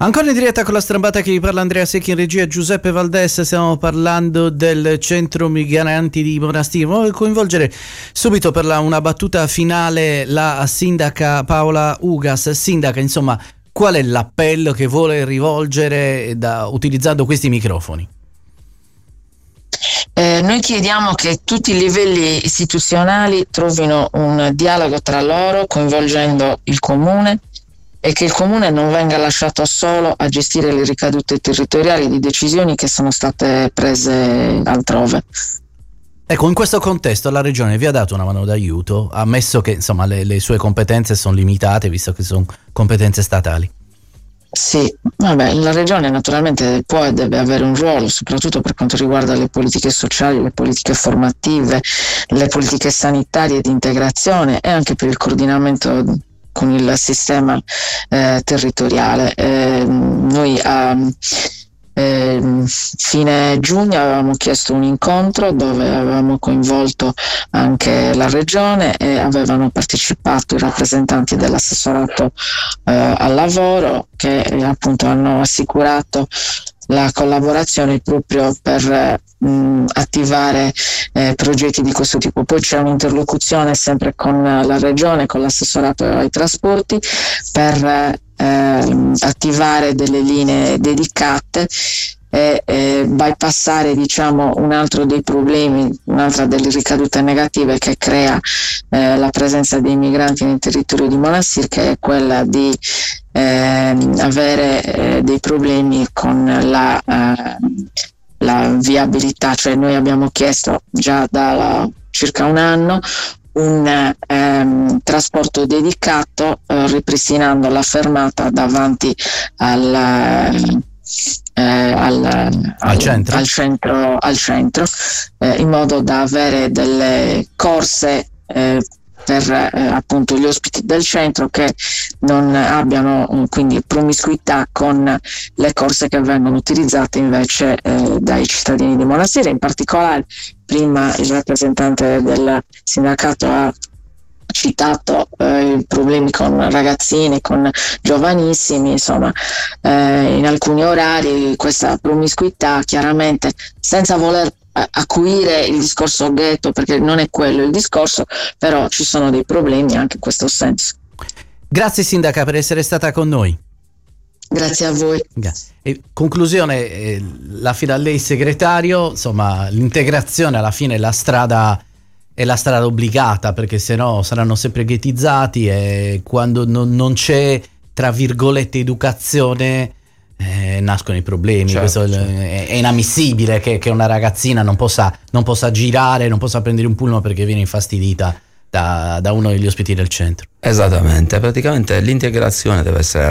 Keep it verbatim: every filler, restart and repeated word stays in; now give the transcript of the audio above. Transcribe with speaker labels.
Speaker 1: Ancora in diretta con la strambata che vi parla Andrea Secchi, in regia Giuseppe Valdes. Stiamo parlando del centro migranti di Monastir. Voglio coinvolgere subito per la, una battuta finale la sindaca Paola Ugas. Sindaca, insomma, qual è l'appello che vuole rivolgere da, utilizzando questi microfoni?
Speaker 2: Eh, noi chiediamo che tutti i livelli istituzionali trovino un dialogo tra loro, coinvolgendo il comune, e che il comune non venga lasciato solo a gestire le ricadute territoriali di decisioni che sono state prese altrove.
Speaker 1: Ecco, in questo contesto la regione vi ha dato una mano d'aiuto, ammesso che insomma le, le sue competenze sono limitate, visto che sono competenze statali.
Speaker 2: Sì, vabbè, la regione naturalmente può e deve avere un ruolo, soprattutto per quanto riguarda le politiche sociali, le politiche formative, le politiche sanitarie di integrazione e anche per il coordinamento con il sistema eh, territoriale. Eh, noi a eh, fine giugno avevamo chiesto un incontro dove avevamo coinvolto anche la regione e avevano partecipato i rappresentanti dell'assessorato eh, al lavoro, che eh, appunto hanno assicurato la collaborazione proprio per eh, mh, attivare eh, progetti di questo tipo. Poi c'è un'interlocuzione sempre con la regione, con l'assessorato ai trasporti, per eh, attivare delle linee dedicate e eh, bypassare, diciamo, un altro dei problemi, un'altra delle ricadute negative che crea eh, la presenza dei migranti nel territorio di Monastir, che è quella di eh, avere eh, dei problemi con la, eh, la viabilità. Cioè noi abbiamo chiesto già da circa un anno un ehm, trasporto dedicato, eh, ripristinando la fermata davanti al Eh, al, al,
Speaker 1: al centro,
Speaker 2: al centro, al centro eh, in modo da avere delle corse eh, per eh, appunto gli ospiti del centro che non abbiano eh, quindi promiscuità con le corse che vengono utilizzate invece eh, dai cittadini di Monastir. In particolare, prima il rappresentante del sindacato ha citato eh, i problemi con ragazzini, con giovanissimi, insomma eh, in alcuni orari questa promiscuità, chiaramente senza voler eh, acuire il discorso ghetto, perché non è quello il discorso, però ci sono dei problemi anche in questo senso.
Speaker 1: Grazie sindaca per essere stata con noi.
Speaker 2: Grazie a voi.
Speaker 1: E conclusione, eh, la fila a lei segretario, insomma l'integrazione alla fine è la strada è la strada obbligata, perché sennò saranno sempre ghettizzati e quando non, non c'è, tra virgolette, educazione eh, nascono i problemi.
Speaker 3: Certo,
Speaker 1: Questo
Speaker 3: certo.
Speaker 1: È, è inammissibile che, che una ragazzina non possa, non possa girare, non possa prendere un pullman perché viene infastidita da, da uno degli ospiti del centro.
Speaker 3: Esattamente, praticamente l'integrazione deve essere